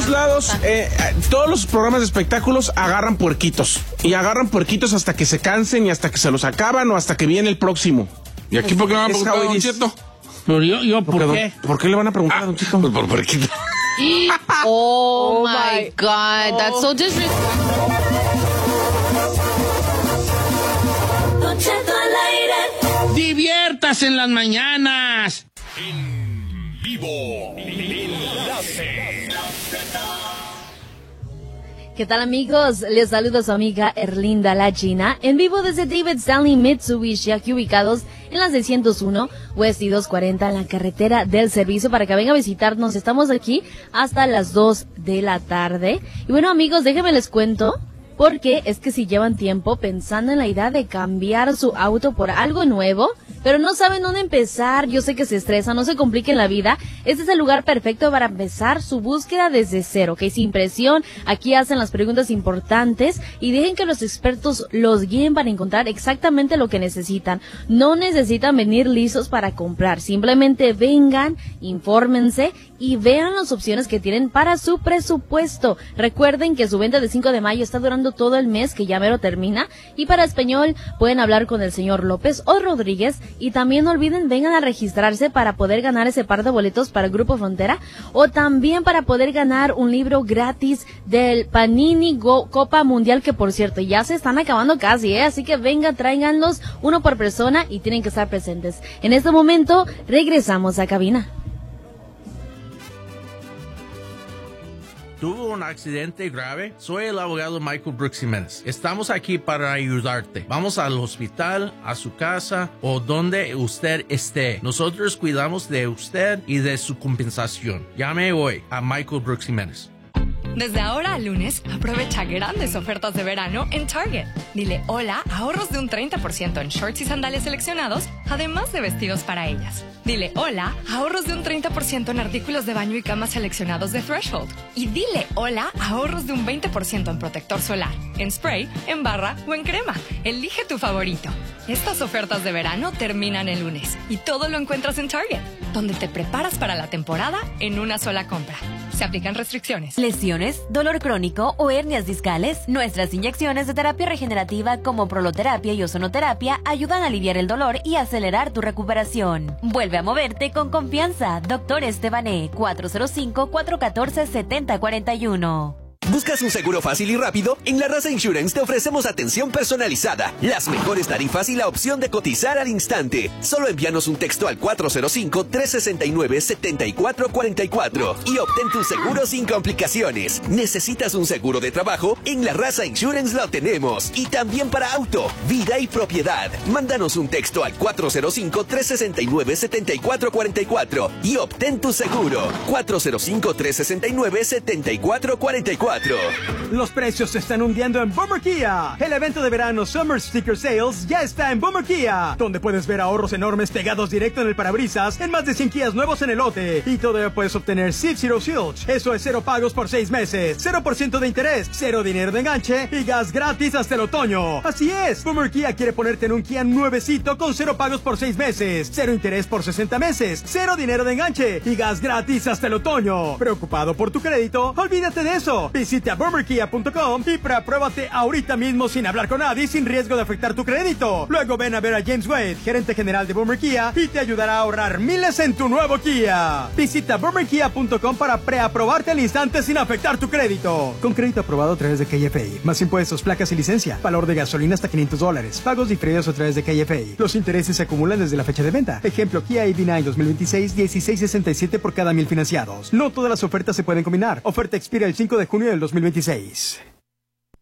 todos lados, todos los programas de espectáculos agarran puerquitos. Y agarran puerquitos hasta que se cansen y hasta que se los acaban o hasta que viene el próximo. ¿Y aquí por qué no van a preguntar a Don Cheto? Pero yo ¿por qué? ¿Por qué le van a preguntar a Don Cheto? Pues por puerquito. Oh my God, that's so disrespectful. Don Cheto al aire. ¡Diviértase en las mañanas! En vivo. Enlace. ¿Qué tal, amigos? Les saluda su amiga Erlinda La China, en vivo desde David Stanley Mitsubishi, aquí ubicados en la 601 West y 240 en la carretera del servicio, para que venga a visitarnos. Estamos aquí hasta las 2 de la tarde. Y bueno, amigos, déjenme les cuento, porque es que si llevan tiempo pensando en la idea de cambiar su auto por algo nuevo, pero no saben dónde empezar, yo sé que se estresan, no se compliquen la vida, este es el lugar perfecto para empezar su búsqueda desde cero, ¿ok? Sin presión, aquí hacen las preguntas importantes y dejen que los expertos los guíen para encontrar exactamente lo que necesitan. No necesitan venir lisos para comprar, simplemente vengan, infórmense y vean las opciones que tienen para su presupuesto. Recuerden que su venta de 5 de mayo está durando todo el mes, que ya mero termina, y para español pueden hablar con el señor López o Rodríguez. Y también no olviden, vengan a registrarse para poder ganar ese par de boletos para el Grupo Frontera, o también para poder ganar un libro gratis del Panini Copa Mundial, que por cierto ya se están acabando casi, así que venga, tráiganlos, uno por persona, y tienen que estar presentes. En este momento regresamos a cabina. ¿Tuvo un accidente grave? Soy el abogado Michael Brooks Jiménez. Estamos aquí para ayudarte. Vamos al hospital, a su casa o donde usted esté. Nosotros cuidamos de usted y de su compensación. Llame hoy a Michael Brooks Jiménez. Desde ahora al lunes, aprovecha grandes ofertas de verano en Target. Dile hola, ahorros de un 30% en shorts y sandalias seleccionados, además de vestidos para ellas. Dile hola, ahorros de un 30% en artículos de baño y cama seleccionados de Threshold. Y dile hola, ahorros de un 20% en protector solar, en spray, en barra o en crema. Elige tu favorito. Estas ofertas de verano terminan el lunes y todo lo encuentras en Target, donde te preparas para la temporada en una sola compra. Se aplican restricciones. Lesiones, dolor crónico o hernias discales. Nuestras inyecciones de terapia regenerativa como proloterapia y ozonoterapia ayudan a aliviar el dolor y acelerar tu recuperación. Vuelve a moverte con confianza. Dr. Estebané, 405-414-7041. ¿Buscas un seguro fácil y rápido? En La Raza Insurance te ofrecemos atención personalizada, las mejores tarifas y la opción de cotizar al instante. Solo envíanos un texto al 405-369-7444 y obtén tu seguro sin complicaciones. ¿Necesitas un seguro de trabajo? En La Raza Insurance lo tenemos. Y también para auto, vida y propiedad. Mándanos un texto al 405-369-7444 y obtén tu seguro. 405-369-7444. Los precios se están hundiendo en Boomer Kia. El evento de verano Summer Sticker Sales ya está en Boomer Kia, donde puedes ver ahorros enormes pegados directo en el parabrisas en más de 100 Kias nuevos en el lote. Y todavía puedes obtener Zero Silch. Eso es 0 pagos por 6 meses, 0% de interés, 0 dinero de enganche y gas gratis hasta el otoño. Así es, Boomer Kia quiere ponerte en un Kia nuevecito con 0 pagos por 6 meses, 0 interés por 60 meses, 0 dinero de enganche y gas gratis hasta el otoño. ¿Preocupado por tu crédito? Olvídate de eso. Visita boomerkia.com y pruébate ahorita mismo sin hablar con nadie, sin riesgo de afectar tu crédito. Luego ven a ver a James Wade, gerente general de Boomer Kia, y te ayudará a ahorrar miles en tu nuevo Kia. Visita boomerkia.com para preaprobarte al instante sin afectar tu crédito. Con crédito aprobado a través de KFA. Más impuestos, placas y licencia. Valor de gasolina hasta $500. Pagos diferidos a través de KFA. Los intereses se acumulan desde la fecha de venta. Ejemplo, Kia EV9 2026, 1667 por cada 1000 financiados. No todas las ofertas se pueden combinar. Oferta expira el 5 de junio del 2026.